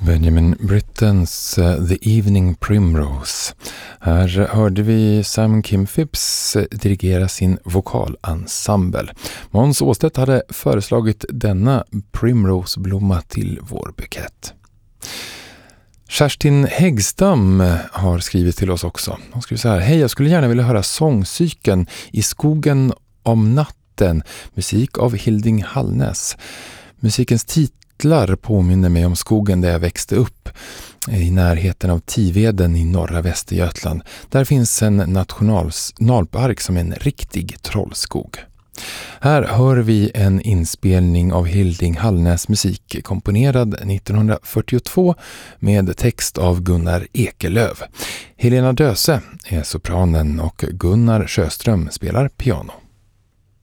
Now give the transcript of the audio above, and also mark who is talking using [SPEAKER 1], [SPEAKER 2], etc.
[SPEAKER 1] Benjamin Brittens The Evening Primrose. Här hörde vi Simon Kim Phipps dirigera sin vokalensemble. Måns Åstedt hade föreslagit denna Primrose-blomma till vår bukett. Kerstin Häggstam har skrivit till oss också. Hon skriver så här: hej, jag skulle gärna vilja höra sångcykeln I skogen om natten, musik av Hilding Hallnäs. Musikens titlar påminner mig om skogen där jag växte upp, i närheten av Tiveden i norra Västergötland. Där finns en nationalpark som en riktig trollskog. Här hör vi en inspelning av Hilding Hallnäs musik komponerad 1942 med text av Gunnar Ekelöf. Helena Döse är sopranen och Gunnar Sjöström spelar piano.